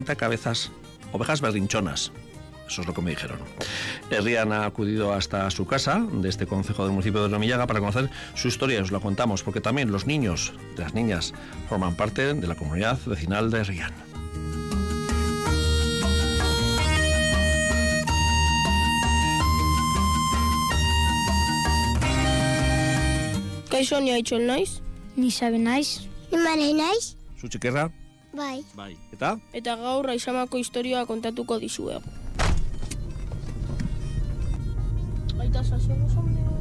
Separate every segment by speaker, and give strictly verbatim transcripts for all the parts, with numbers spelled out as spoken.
Speaker 1: cabezas, ovejas berrinchonas. Eso es lo que me dijeron. Herrián ha acudido hasta su casa, de este concejo del municipio de Lomillaga, para conocer su historia. Os la contamos, porque también los niños, las niñas, forman parte de la comunidad vecinal de Herrián.
Speaker 2: Kaixo, ni aitzol naiz?
Speaker 3: Ni sabe naiz.
Speaker 4: Ni mare naiz?
Speaker 1: Zu txikerra?
Speaker 4: Bai.
Speaker 1: Bai. Eta?
Speaker 2: Eta gaur Aizamako historia kontatuko dizuegu. Aita saziono son de...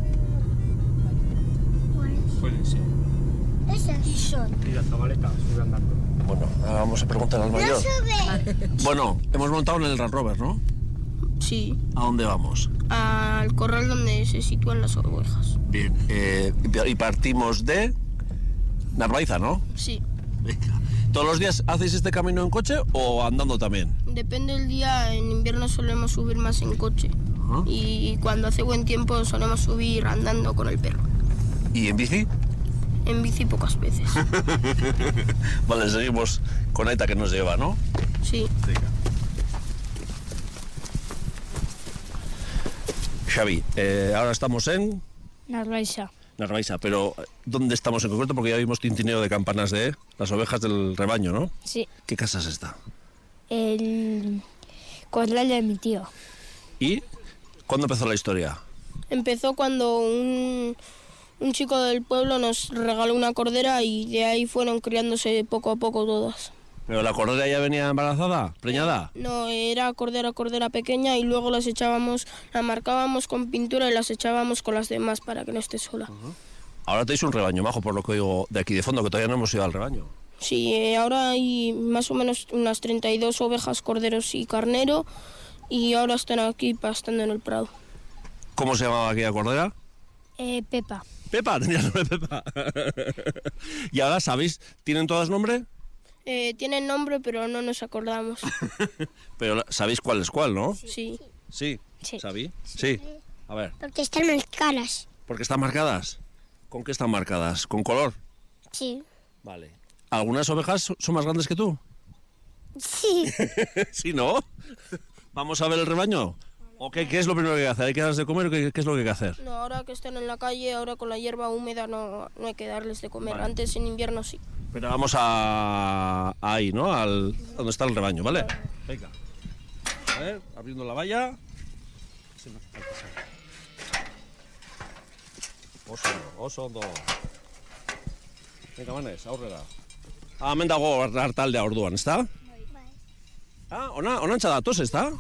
Speaker 5: Pueden ser.
Speaker 4: Esas.
Speaker 2: Y son.
Speaker 5: Y la zabaleta, sube andando.
Speaker 1: Bueno, vamos a preguntar al mayor.
Speaker 4: No sube.
Speaker 1: Bueno, hemos montado en el Land Rover, ¿no?
Speaker 2: Sí,
Speaker 1: ¿A dónde vamos?
Speaker 2: al corral donde se sitúan las ovejas.
Speaker 1: Bien. Eh, y partimos de Narvaiza, ¿no?
Speaker 2: Sí,
Speaker 1: Venga. ¿Todos los días hacéis este camino en coche o andando también?
Speaker 2: depende del día. En invierno solemos subir más en coche.
Speaker 1: Ajá.
Speaker 2: Y cuando hace buen tiempo solemos subir andando con el perro.
Speaker 1: ¿Y en bici?
Speaker 2: En bici pocas veces.
Speaker 1: Vale, seguimos con Aita que nos lleva, ¿no?
Speaker 2: Sí.
Speaker 1: Xavi, eh, ahora estamos en
Speaker 3: Narvaiza.
Speaker 1: Narvaiza, pero ¿dónde estamos en concreto? Porque ya vimos tintineo de campanas de las ovejas del rebaño, ¿no?
Speaker 3: Sí.
Speaker 1: ¿Qué casa es esta?
Speaker 3: El corral de mi tío.
Speaker 1: ¿Y cuándo empezó la historia?
Speaker 2: Empezó cuando un, un chico del pueblo nos regaló una cordera y de ahí fueron criándose poco a poco todas.
Speaker 1: ¿Pero la cordera ya venía embarazada, preñada?
Speaker 2: No, era cordera, cordera pequeña y luego las echábamos, la marcábamos con pintura y las echábamos con las demás para que no esté sola.
Speaker 1: Uh-huh. Ahora tenéis un rebaño majo, por lo que oigo de aquí de fondo, que todavía no hemos ido al rebaño.
Speaker 2: Sí, eh, ahora hay más o menos unas treinta y dos ovejas, corderos y carnero y ahora están aquí pastando en el prado.
Speaker 1: ¿Cómo se llamaba aquella cordera?
Speaker 3: Eh, Pepa.
Speaker 1: Pepa, tenía nombre Pepa. ¿Y ahora sabéis, tienen todas nombre?
Speaker 2: Eh, tienen nombre pero no nos acordamos.
Speaker 1: Pero sabéis cuál es cuál, ¿no?
Speaker 2: Sí.
Speaker 1: Sí.
Speaker 3: Sí.
Speaker 1: ¿Sabí? Sí. A ver,
Speaker 4: Porque están más caras.
Speaker 1: ¿por qué están marcadas? ¿Con qué están marcadas? ¿Con color?
Speaker 4: Sí.
Speaker 1: Vale. ¿Algunas ovejas son más grandes que tú?
Speaker 4: Sí.
Speaker 1: Sí, ¿no? ¿Vamos a ver el rebaño? ¿O qué, qué es lo primero que hay que hacer? ¿Hay que darles de comer o qué, qué es lo que hay que hacer?
Speaker 2: No, ahora que están en la calle, ahora con la hierba húmeda no, no hay que darles de comer.
Speaker 1: Vale.
Speaker 2: Antes en invierno sí.
Speaker 1: Pero vamos a... ahí, ¿no? Al... donde está el rebaño, ¿vale? Venga. A ver, abriendo la valla. Oso ondo, oso ondo. Venga, manez, aurrera. Ah, hemen dago hartaldea orduan, ezta? Ah, ona, onantza datoz, ezta?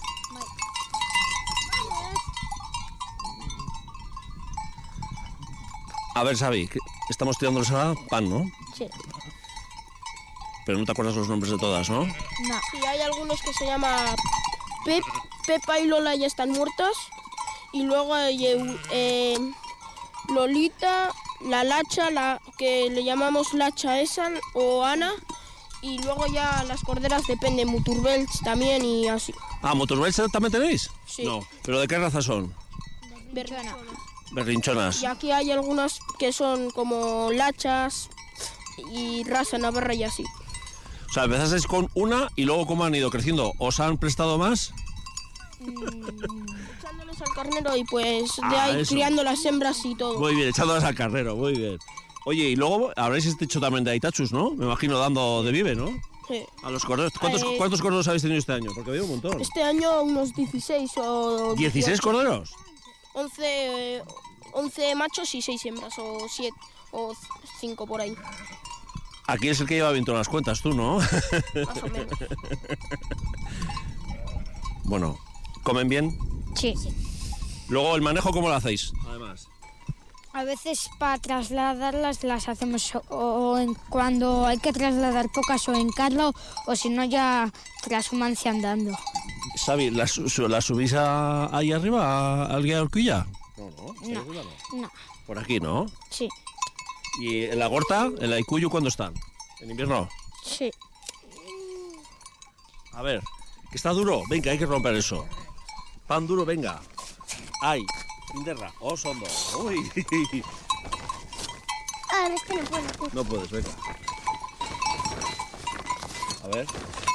Speaker 1: A ver, Xavi, que estamos tirándoles ahora pan, ¿no?
Speaker 3: Sí.
Speaker 1: Pero no te acuerdas los nombres de todas, ¿no?
Speaker 3: No.
Speaker 2: Sí, hay algunos que se llama Pep, Pepa y Lola ya están muertas. Y luego hay eh, eh, Lolita, la Lacha, la que le llamamos Lacha esa, o Ana. Y luego ya las corderas dependen, Muturbelts también y así.
Speaker 1: Ah, ¿Motorbells también tenéis?
Speaker 2: Sí.
Speaker 1: No, ¿pero de qué raza son?
Speaker 2: Berrinchonas.
Speaker 1: Berrinchonas.
Speaker 2: Y aquí hay algunas que son como Lachas y raza navarra y así.
Speaker 1: O sea, empezasteis con una y luego cómo han ido creciendo. ¿Os han prestado más?
Speaker 2: Echándoles al carnero y pues de
Speaker 1: Ah,
Speaker 2: ahí
Speaker 1: eso.
Speaker 2: criando las hembras y todo.
Speaker 1: Muy bien, echándolas al carrero, muy bien. Oye, y luego habréis hecho también de Aitachus, ¿no? Me imagino dando de vive, ¿no?
Speaker 2: Sí.
Speaker 1: A los corderos. ¿Cuántos,
Speaker 2: Eh,
Speaker 1: ¿cuántos corderos habéis tenido este año? Porque había un montón.
Speaker 2: Este año unos dieciséis o
Speaker 1: ¿dieciséis
Speaker 2: dieciocho.
Speaker 1: corderos?
Speaker 2: once, eh, once machos y seis hembras, o siete o cinco por ahí,
Speaker 1: Aquí es el que lleva bien todas las cuentas, tú, ¿no?
Speaker 2: más o menos.
Speaker 1: Bueno, ¿comen bien?
Speaker 3: Sí.
Speaker 1: Luego, ¿el manejo cómo lo hacéis? Además.
Speaker 3: A veces para trasladarlas las hacemos o, o en, cuando hay que trasladar pocas o en carro o si no ya trashumancia andando.
Speaker 1: Xavi, ¿las, su- las subís a- ahí arriba, a- al guía de Orquilla? No, no,
Speaker 3: No. No.
Speaker 1: Por aquí, ¿no?
Speaker 3: Sí.
Speaker 1: ¿Y en la Gorta, en la Icuyu, cuándo están? ¿En invierno?
Speaker 3: Sí.
Speaker 1: A ver, que está duro. Venga, hay que romper eso. Pan duro, venga. Ay, Inderra, oso ondo. Uy.
Speaker 4: Ah, es que no puedo.
Speaker 1: No puedes, venga. A ver.